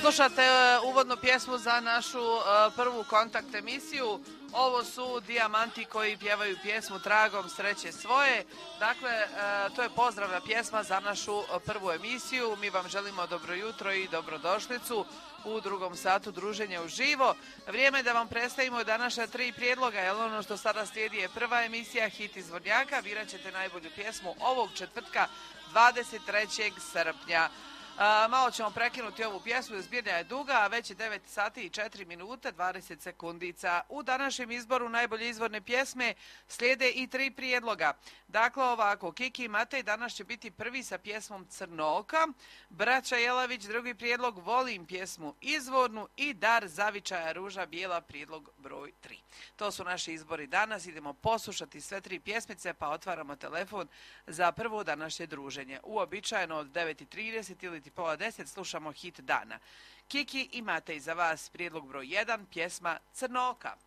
Slušate uvodnu pjesmu za našu prvu kontakt emisiju. Ovo su Dijamanti koji pjevaju pjesmu Tragom sreće svoje. Dakle, to je pozdravna pjesma za našu prvu emisiju. Mi vam želimo dobro jutro i dobrodošlicu u drugom satu druženja uživo. Vrijeme je da vam predstavimo današnja 3 prijedloga, jer ono što sada slijedi je prva emisija Hit iz Vodnjaka. Birat ćete najbolju pjesmu ovog četvrtka 23. srpnja. Malo ćemo prekinuti ovu pjesmu, zbirna je duga, a već je 9 sati i 4 minute 20 sekundica. U današnjem izboru najbolje izvorne pjesme slijede i 3 prijedloga. Dakle, ovako, Kiki i Matej danas će biti prvi sa pjesmom Crnoka, Braća Jelavić drugi prijedlog Volim pjesmu izvornu i Dar Zavičaja Ruža Bijela prijedlog broj 3. To su naši izbori danas, idemo poslušati sve 3 pjesmice pa otvaramo telefon za prvo današnje druženje. Uobičajeno od 9:30 ili pola 10 slušamo hit dana. Kiki i Matej za vas prijedlog broj 1, pjesma Crnoka.